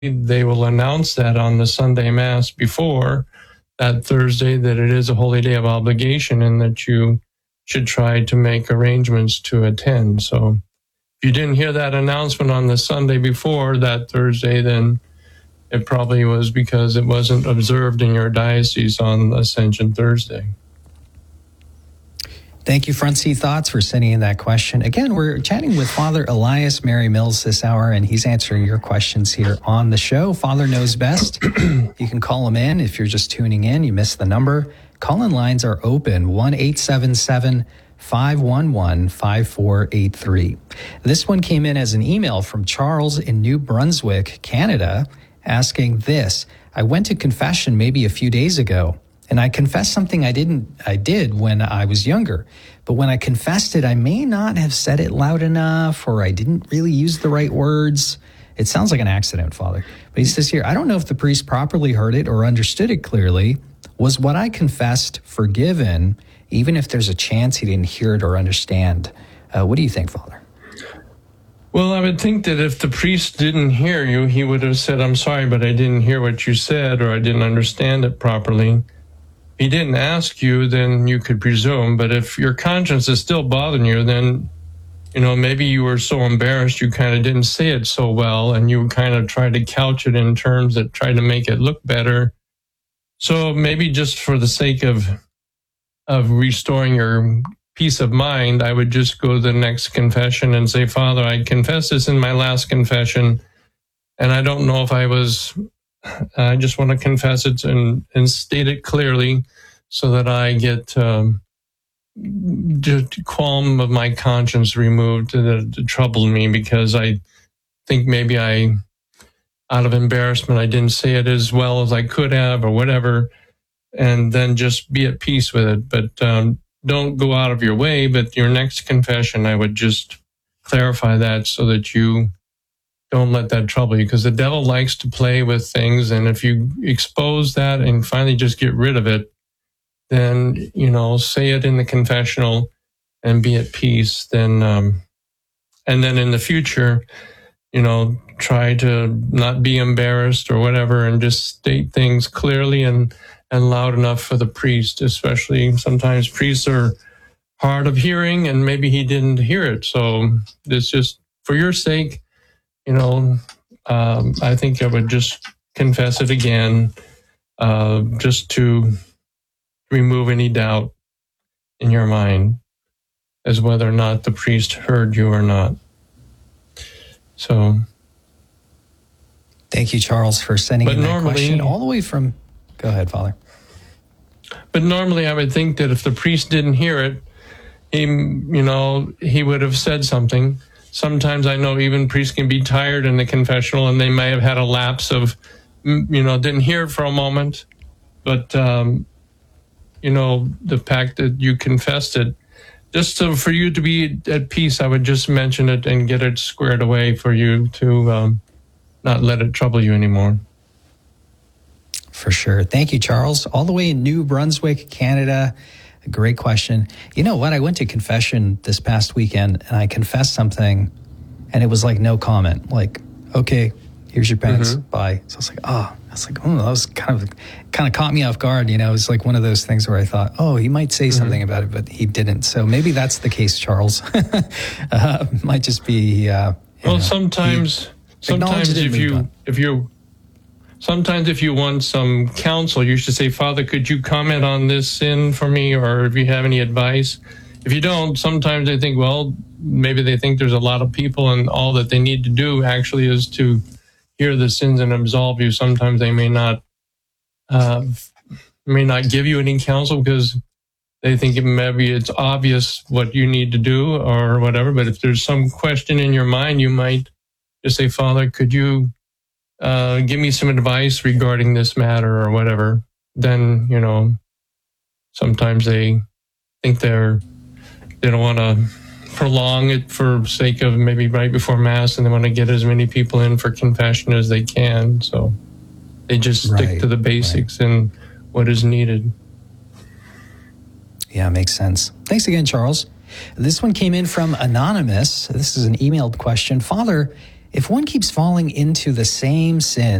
they will announce that on the Sunday Mass before that Thursday, that it is a holy day of obligation and that you should try to make arrangements to attend. So if you didn't hear that announcement on the Sunday before that Thursday, then it probably was because it wasn't observed in your diocese on Ascension Thursday. Thank you, Front Seat Thoughts, for sending in that question. Again, we're chatting with Father Elias Mary Mills this hour, and he's answering your questions here on the show. Father knows best. You can call him in if you're just tuning in. You missed the number. Call-in lines are open, 1-877-511-5483. This one came in as an email from Charles in New Brunswick, Canada, asking this: I went to confession maybe a few days ago, and I confessed something I did when I was younger. But when I confessed it, I may not have said it loud enough, or I didn't really use the right words. It sounds like an accident, Father. But he says here, I don't know if the priest properly heard it or understood it clearly. Was what I confessed forgiven, even if there's a chance he didn't hear it or understand? What do you think, Father? Well, I would think that if the priest didn't hear you, he would have said, I'm sorry, but I didn't hear what you said, or I didn't understand it properly. He didn't ask you, then you could presume. But if your conscience is still bothering you, then, maybe you were so embarrassed you kind of didn't say it so well, and you kind of tried to couch it in terms that try to make it look better. So maybe just for the sake of restoring your peace of mind, I would just go to the next confession and say, Father, I confess this in my last confession, and I don't know if I just want to confess it and state it clearly so that I get the qualm of my conscience removed that troubled me, because I think maybe out of embarrassment, I didn't say it as well as I could have, or whatever, and then just be at peace with it. But don't go out of your way. But your next confession, I would just clarify that so that you don't let that trouble you, because the devil likes to play with things. And if you expose that and finally just get rid of it, then, say it in the confessional and be at peace. Then, and then in the future, try to not be embarrassed or whatever, and just state things clearly and loud enough for the priest. Especially sometimes priests are hard of hearing, and maybe he didn't hear it. So it's just for your sake, I think I would just confess it again, just to remove any doubt in your mind as whether or not the priest heard you or not. So, thank you, Charles, for sending in that question all the way from. Go ahead, Father. But normally, I would think that if the priest didn't hear it, he would have said something. Sometimes I know even priests can be tired in the confessional, and they may have had a lapse of, didn't hear it for a moment, but the fact that you confessed it, just for you to be at peace, I would just mention it and get it squared away for you to not let it trouble you anymore. For sure. Thank you, Charles. All the way in New Brunswick, Canada. A great question. You know what? I went to confession this past weekend, and I confessed something, and it was like no comment. Like, okay, here's your penance. Bye. So I was like, that was kind of caught me off guard. It was like one of those things where I thought, he might say something about it, but he didn't. So maybe that's the case, Charles. Might just be. Sometimes if you want some counsel, you should say, Father, could you comment on this sin for me? Or if you have any advice. If you don't, sometimes they think, maybe they think there's a lot of people and all that they need to do actually is to hear the sins and absolve you. Sometimes they may not give you any counsel because they think maybe it's obvious what you need to do or whatever. But if there's some question in your mind, you might just say, Father, could you give me some advice regarding this matter or whatever. Then, sometimes they think they don't want to prolong it for sake of maybe right before Mass, and they want to get as many people in for confession as they can. So they just stick to the basics and what is needed. Yeah, makes sense. Thanks again, Charles. This one came in from Anonymous. This is an emailed question. Father, If one keeps falling into the same sin,